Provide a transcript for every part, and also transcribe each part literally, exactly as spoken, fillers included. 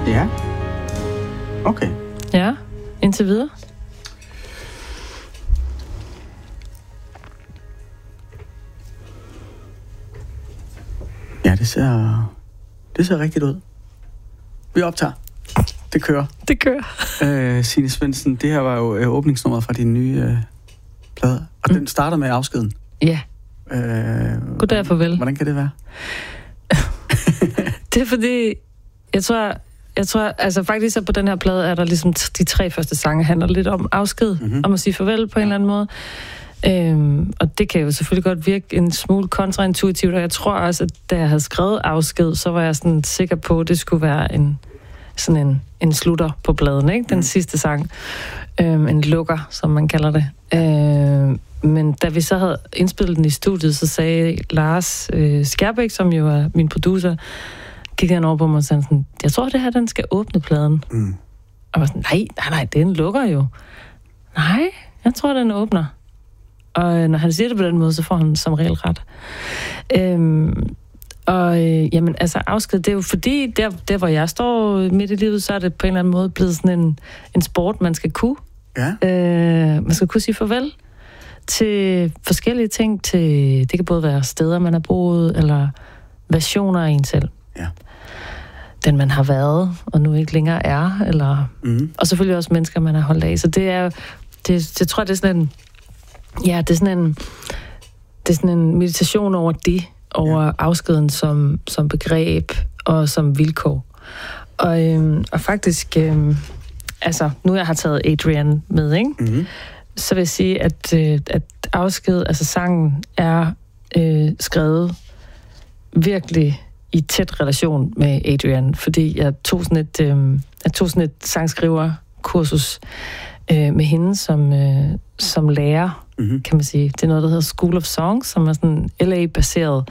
Ja. Okay. Ja, indtil videre. Ja, det ser, det ser rigtigt ud. Vi optager. Det kører. Det kører. Øh, Signe Svendsen, det her var jo øh, åbningsnummeret fra din nye øh, plade, og mm. den starter med afskeden. Ja. Øh, Goddag og farvel. Hvordan kan det være? Det er fordi, jeg tror, jeg tror, altså faktisk så på den her plade er der ligesom de tre første sange handler lidt om afsked, mm-hmm. om at sige farvel på en eller anden måde. Øhm, og det kan jo selvfølgelig godt virke en smule kontraintuitivt, og jeg tror også, at da jeg havde skrevet afsked, så var jeg sådan sikker på, at det skulle være en sådan en, en slutter på pladen, ikke? Den mm. sidste sang. Øhm, en lukker, som man kalder det. Øhm, men da vi så havde indspillet den i studiet, så sagde Lars øh, Skærbæk, som jo er min producer, gik han over på mig og sagde sådan, jeg tror, det her, den skal åbne pladen. Mm. Og jeg var sådan, nej, nej, nej, den lukker jo. Nej, jeg tror, den åbner. Og når han siger det på den måde, så får han som regel ret. Øhm, og øh, jamen, altså afsked, det er jo fordi, der, der hvor jeg står midt i livet, så er det på en eller anden måde blevet sådan en, en sport, man skal kunne. Ja. Øh, man skal kunne sige farvel til forskellige ting. Til, det kan både være steder, man har boet, eller versioner af en selv. Ja. Den, man har været, og nu ikke længere er. Eller, mm. Og selvfølgelig også mennesker, man har holdt af. Så det er det, jeg tror, det er sådan en ja, det er sådan en det er sådan en meditation over det, over ja. afskeden som, som begreb og som vilkår. Og, øhm, og faktisk, øhm, altså, nu jeg har taget Adrian med, ikke? Mm-hmm. Så vil jeg sige, at, øh, at afsked, altså sangen, er øh, skrevet virkelig i tæt relation med Adrian, fordi jeg tog sådan et, øh, jeg tog sådan et sangskriverkursus øh, med hende som, øh, som lærer, mm-hmm. kan man sige. Det er noget, der hedder School of Songs, som er sådan L A-baseret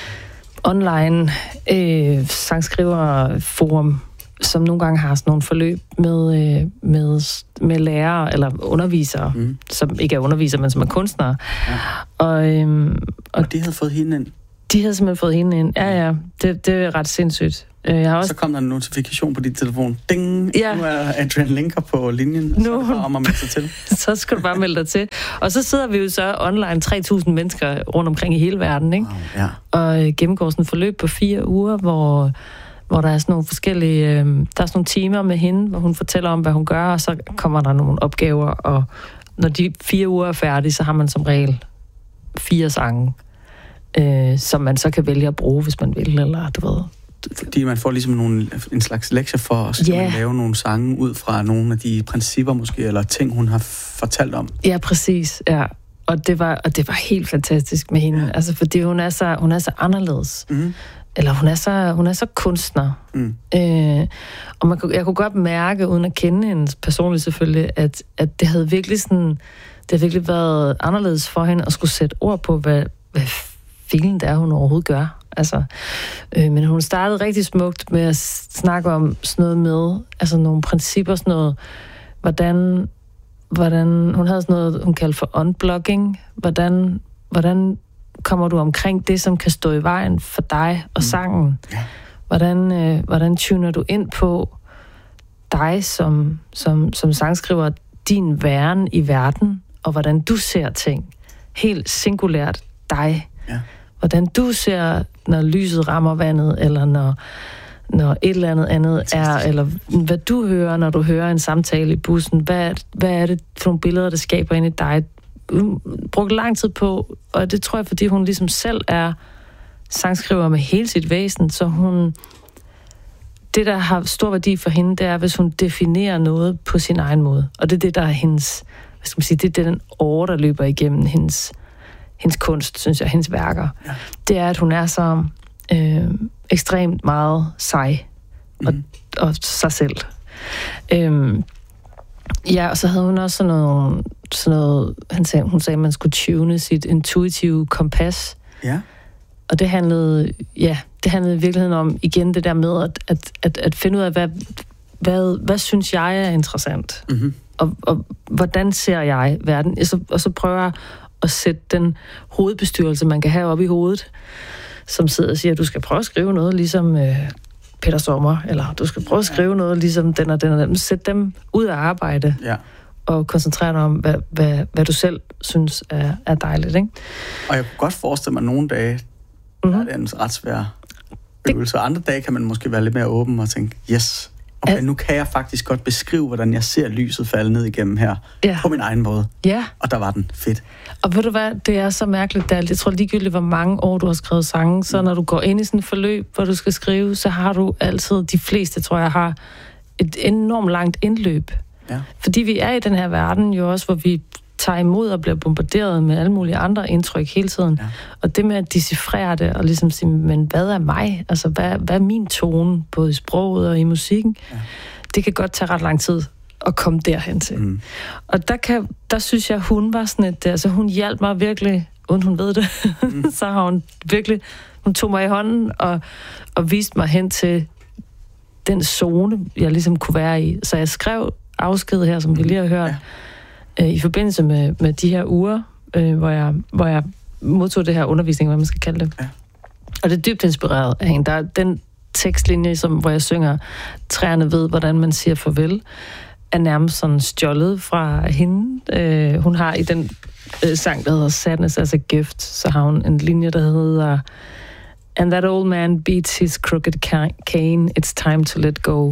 online øh, sangskriverforum, som nogle gange har sådan nogle forløb med, øh, med, med lærere eller undervisere, mm. som ikke er undervisere, men som er kunstnere. Ja. Og, øhm, og, og de havde fået hende ind? De havde simpelthen fået hende ind. Ja, ja. Det, det er ret sindssygt. Jeg har også... Så kom der en notifikation på din telefon. Ding! Ja. Nu er Adrian Linker på linjen, og nu... så er det bare om at melde sig til. Så skal du bare melde dig til. Og så sidder vi jo så online tre tusind mennesker rundt omkring i hele verden, ikke? Wow, ja. Og gennemgår sådan et forløb på fire uger, hvor... hvor der er sådan nogle forskellige, øh, der er sådan nogle timer med hende, hvor hun fortæller om, hvad hun gør, og så kommer der nogle opgaver, og når de fire uger er færdige, så har man som regel fire sange, øh, som man så kan vælge at bruge, hvis man vil, eller du ved. Fordi man får ligesom nogle, en slags lektie for, og så skal yeah. man lave nogle sange ud fra nogle af de principper måske, eller ting, hun har fortalt om. Ja, præcis, ja. Og det var, og det var helt fantastisk med hende, ja. Altså fordi hun er så, hun er så anderledes. Mm. Eller hun er så, hun er så kunstner. Mm. Øh, og man, jeg kunne godt mærke, uden at kende hende personligt selvfølgelig, at, at det havde virkelig sådan, det havde virkelig været anderledes for hende at skulle sætte ord på, hvad, hvad filen det er, hun overhovedet gør. Altså, øh, men hun startede rigtig smukt med at snakke om sådan noget med, altså nogle principper, sådan noget, hvordan, hvordan hun havde sådan noget, hun kaldte for unblocking, hvordan, hvordan kommer du omkring det, som kan stå i vejen for dig og sangen? Ja. Hvordan, øh, hvordan tuner du ind på dig som, som, som sangskriver, din væren i verden, og hvordan du ser ting? Helt singulært dig. Ja. Hvordan du ser, når lyset rammer vandet, eller når, når et eller andet andet er, eller hvad du hører, når du hører en samtale i bussen. Hvad, hvad er det for nogle billeder, der skaber ind i dig? Brugt lang tid på, og det tror jeg, fordi hun ligesom selv er sangskriver med hele sit væsen, så hun, det der har stor værdi for hende, det er, hvis hun definerer noget på sin egen måde. Og det er det, der er hendes, hvad skal man sige, det er den åre, der løber igennem hendes, hendes kunst, synes jeg, hendes værker. Ja. Det er, at hun er så øh, ekstremt meget sej og, mm. og sig selv. Øhm, Ja, og så havde hun også sådan noget, sådan noget han sagde, hun sagde, at man skulle tune sit intuitive kompas. Ja. Og det handlede, ja, det handlede i virkeligheden om, igen, det der med at, at, at, at finde ud af, hvad, hvad, hvad synes jeg er interessant? Mm-hmm. Og, og hvordan ser jeg verden? Og så, og så prøver jeg at sætte den hovedbestyrelse, man kan have oppe i hovedet, som sidder og siger, at du skal prøve at skrive noget, ligesom... Øh, Peter Sommer, eller du skal prøve at skrive noget, ligesom den og den og den. Sæt dem ud af arbejde, ja. Og koncentrere dig om, hvad, hvad, hvad du selv synes er, er dejligt, ikke? Og jeg kunne godt forestille mig, at nogle dage, mm-hmm. der er det en ret svær øvelse. Og andre dage kan man måske være lidt mere åben og tænke, yes, okay, at, nu kan jeg faktisk godt beskrive, hvordan jeg ser lyset falde ned igennem her, ja. På min egen måde. Ja. Og der var den fedt. Og ved du hvad, det er så mærkeligt, der. Jeg tror ligegyldigt, hvor mange år du har skrevet sange, så når du går ind i sådan et forløb, hvor du skal skrive, så har du altid, de fleste tror jeg har, et enormt langt indløb. Ja. Fordi vi er i den her verden jo også, hvor vi tager imod og bliver bombarderet med alle mulige andre indtryk hele tiden. Ja. Og det med at decifrere det, og ligesom sige, men hvad er mig? Altså, hvad, hvad er min tone, både i sproget og i musikken? Ja. Det kan godt tage ret lang tid at komme derhen til. Mm. Og der, kan, der synes jeg, hun var sådan et... Altså, hun hjalp mig virkelig, uden hun ved det. Mm. Så har hun virkelig... Hun tog mig i hånden og, og viste mig hen til den zone, jeg ligesom kunne være i. Så jeg skrev afsked her, som vi lige har hørt, ja. øh, i forbindelse med, med de her uger, øh, hvor, jeg, hvor jeg modtog det her undervisning, hvad man skal kalde det. Ja. Og det er dybt inspireret af hende. Der er den tekstlinje, som, hvor jeg synger, træerne ved, hvordan man siger farvel, er nærmest sådan stjålet fra hende. Øh, hun har i den øh, sang, der hedder Sadness as a Gift, så har hun en linje, der hedder And that old man beats his crooked cane, it's time to let go.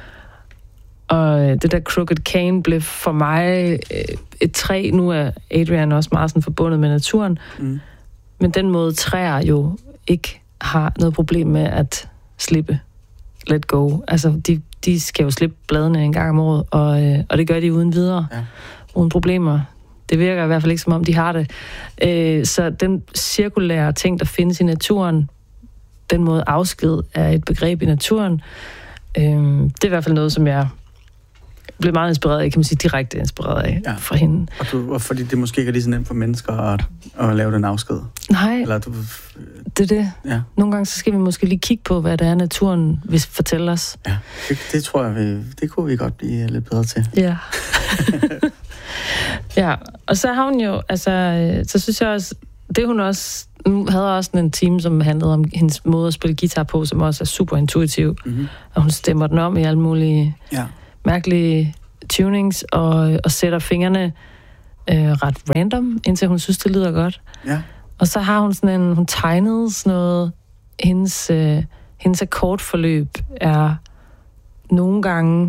Og det der crooked cane blev for mig et træ. Nu er Adrian også meget sådan forbundet med naturen. Mm. Men den måde træer jo ikke har noget problem med at slippe, let go. Altså, de, de skal jo slippe bladene en gang om året, og, og det gør de uden videre. Ja. Uden problemer. Det virker i hvert fald ikke, som om de har det. Så den cirkulære ting, der findes i naturen, den måde afsked er et begreb i naturen, det er i hvert fald noget, som jeg blev meget inspireret af, kan man sige, direkte inspireret af, ja. Fra hende. Og, du, og fordi det måske ikke er lige så nemt for mennesker at, at lave den afsked? Nej, Eller du, det er det. Ja. Nogle gange så skal vi måske lige kigge på, hvad det er, naturen vil fortælle os. Ja, det, det tror jeg, vi, det kunne vi godt blive lidt bedre til. Ja. Ja, og så har hun jo, altså, så synes jeg også, det hun også, hun havde også en time, som handlede om hendes måde at spille guitar på, som også er super intuitiv, mm-hmm. og hun stemmer den om i alle mulige... Ja. mærkelige tunings, og, og sætter fingrene øh, ret random, indtil hun synes, det lyder godt. Ja. Og så har hun sådan en, hun tegnede sådan noget, hendes, øh, hendes akkordforløb er nogle gange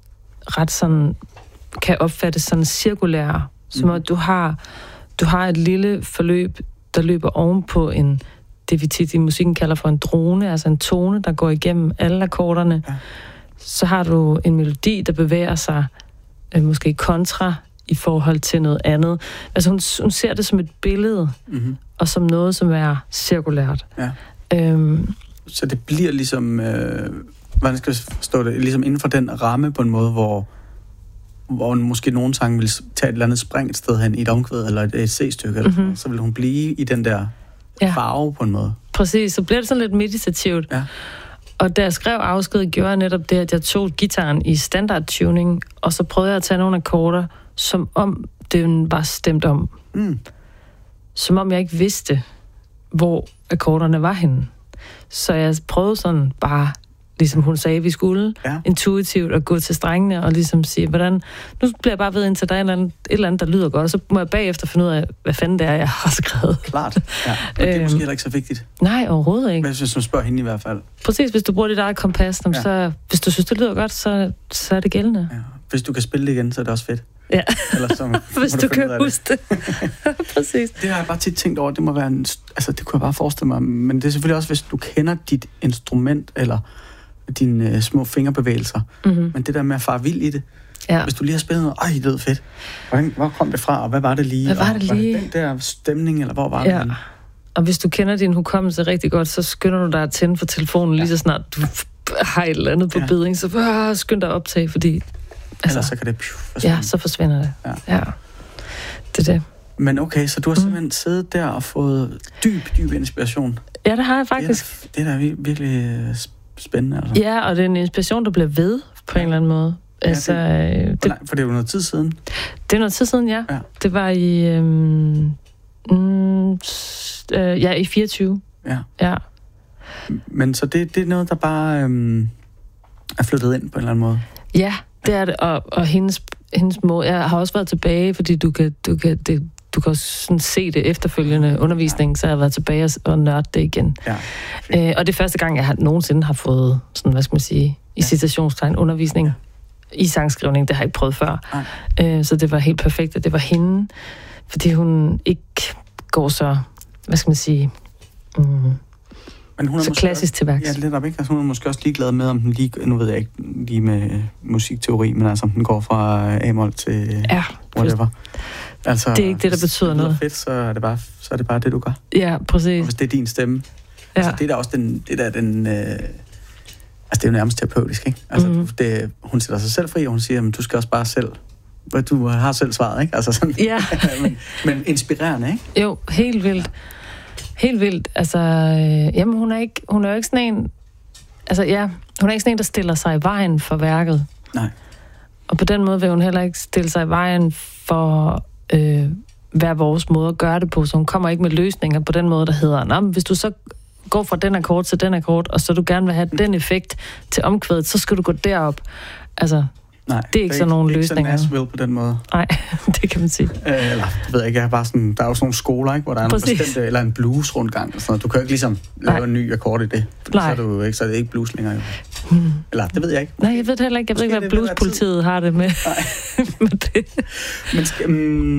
ret sådan, kan opfattes sådan cirkulær, som at du har, du har et lille forløb, der løber ovenpå en, det vi tit i musikken kalder for en drone, altså en tone, der går igennem alle akkorderne. Ja. Så har du en melodi, der bevæger sig øh, måske kontra i forhold til noget andet. Altså hun, hun ser det som et billede, mm-hmm. og som noget, som er cirkulært. Ja. Øhm, så det bliver ligesom, øh, hvordan skal jeg forstå det, ligesom inden for den ramme på en måde, hvor, hvor måske nogen sang vil tage et eller andet spring et sted hen i et omkvæd, eller et, et C-stykke, mm-hmm. eller så vil hun blive i den der ja. Farve på en måde. Præcis, så bliver det sådan lidt meditativt. Ja. Og da jeg skrev afsked, gjorde jeg netop det, at jeg tog gitaren i standard-tuning, og så prøvede jeg at tage nogle akkorder, som om det var stemt om. Mm. Som om jeg ikke vidste, hvor akkorderne var henne. Så jeg prøvede sådan bare, ligesom hun sagde, vi skulle, ja. Intuitivt at gå til strengene og ligesom sige, hvordan, nu bliver jeg bare ved, indtil der er et eller andet, et eller andet, der lyder godt, og så må jeg bagefter finde ud af, hvad fanden det er, jeg har skrevet. Klart, ja. Men det er måske heller ikke så vigtigt. Nej, overhovedet ikke. Men hvis du spørger hende i hvert fald. Præcis, hvis du bruger dit eget kompas, ja. Så hvis du synes, det lyder godt, så, så er det gældende. Ja. Hvis du kan spille det igen, så er det også fedt. Ja, eller så, hvis du, du kan huske det. Præcis. Det har jeg bare tit tænkt over, det må være en, altså det kunne jeg bare forestille mig, men det er selvfølgelig også, hvis du kender dit instrument, eller dine øh, små fingerbevægelser. Mm-hmm. Men det der med at fare vild i det. Ja. Hvis du lige har spillet noget, ej, det lød fedt. Hvordan, hvor kom det fra, og hvad var det lige? Hvad var det lige? Var det den der stemning, eller hvor var ja. Det? Og hvis du kender din hukommelse rigtig godt, så skynder du dig at tænde for telefonen ja. Lige så snart du har et eller andet på ja. Bedring, så øh, skynd dig at optage, fordi... Altså, ellers så kan det pju, forsvinde. Ja, så forsvinder det. Ja. Ja. Det er det. Men okay, så du har simpelthen mm. siddet der og fået dyb, dyb inspiration. Ja, det har jeg faktisk. Det er, det er da virkelig spændende. Altså. Ja, og det er en inspiration, der bliver ved på ja. En eller anden måde. Ja, altså, det, det, for det er jo noget tid siden. Det er noget tid siden, ja. ja. Det var i... Øhm, mm, øh, ja, i fireogtyve. Ja. Ja. Men så det, det er noget, der bare øhm, er flyttet ind på en eller anden måde? Ja, det er det. Og, og hendes, hendes måde... Jeg har også været tilbage, fordi du kan, du kan, det, du kan også sådan se det efterfølgende undervisning, så jeg har været tilbage og, og nørdet det igen. Ja, øh, og det er første gang, jeg har, nogensinde har fået sådan, hvad skal man sige, i citationstegn undervisning i sangskrivning. Det har jeg ikke prøvet før. Øh, så det var helt perfekt, at det var hende, fordi hun ikke går så, hvad skal man sige... Mm, Men hun er så klassisk også, til værks. Ja, lidt op, ikke? Altså, hun er måske også ligeglad med, om den lige... Nu ved jeg ikke lige med musikteori, men altså, om den går fra A-mol til ja, whatever. Altså, det er ikke det, der betyder noget. noget. Fedt, så er, det bare, så er det bare det, du gør. Ja, præcis. Og hvis det er din stemme. Ja. Altså, det er da også den... Det der, den øh, altså, det er jo nærmest terapeutisk, ikke? Altså, mm-hmm. det, hun sætter sig selv fri, og hun siger, at du skal også bare selv... Du har selv svaret, ikke? Altså sådan... Ja. men, men inspirerende, ikke? Jo, helt vildt. Helt vildt. Altså, øh, jamen, hun er, ikke, hun er jo ikke sådan en... Altså, ja, hun er ikke sådan en, der stiller sig i vejen for værket. Nej. Og på den måde vil hun heller ikke stille sig i vejen for øh, hver vores måde at gøre det på. Så hun kommer ikke med løsninger på den måde, der hedder, nå, men hvis du så går fra den akkord til den akkord, og så du gerne vil have den effekt til omkvædet, så skal du gå derop. Altså... Nej, det er ikke sådan nogle løsninger. Det er ikke så Nashville på den måde. Nej, det kan man sige. Øh, eller, det ved jeg ikke, jeg har bare sådan, der er jo sådan nogle skoler, ikke, hvor der er en bestemt, eller en blues-rundgang, og sådan noget. Du kan jo ikke ligesom lave Nej. en ny akkord i det, for så er, du ikke, så er det ikke blues længere. Jo. Hmm. Eller, det ved jeg ikke. Nej, jeg ved heller ikke, jeg ved ikke, hvad bluespolitiet har det med, med det. Men skal,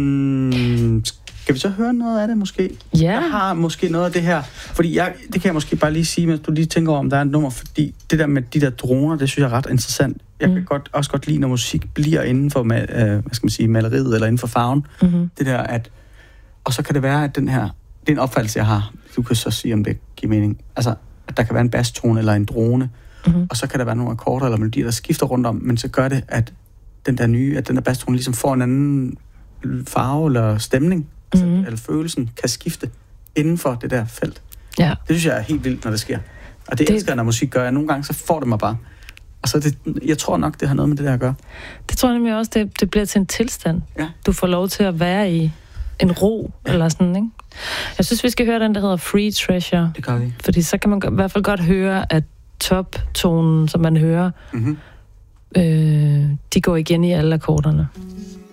um, skal vi så høre noget af det, måske? Ja. Jeg har måske noget af det her, fordi jeg, det kan jeg måske bare lige sige, mens du lige tænker over, om der er et nummer, fordi det der med de der droner, det synes jeg er ret interessant. Jeg kan mm. godt, også godt lide, når musik bliver inden for øh, hvad skal man sige, maleriet, eller inden for farven. Mm-hmm. Det der, at... Og så kan det være, at den her... Det er en opfattelse, jeg har. Du kan så sige, om det giver mening. Altså, at der kan være en basstone eller en drone, mm-hmm. og så kan der være nogle akkorder eller melodier, der skifter rundt om, men så gør det, at den der nye, at den der basstone ligesom får en anden farve eller stemning, mm-hmm. altså, eller følelsen kan skifte inden for det der felt. Ja. Det synes jeg er helt vildt, når det sker. Og det, det... elsker jeg, når musik gør. Nogle gange, så får det mig bare... Altså, det, jeg tror nok, det har noget med det der at gøre. Det tror jeg nemlig også, det, det bliver til en tilstand. Ja. Du får lov til at være i en ro, ja. Eller sådan, ikke? Jeg synes, vi skal høre den, der hedder Free Treasure. Det kan vi. Fordi så kan man i hvert fald godt høre, at toptonen, som man hører, mm-hmm. øh, de går igen i alle akkorderne.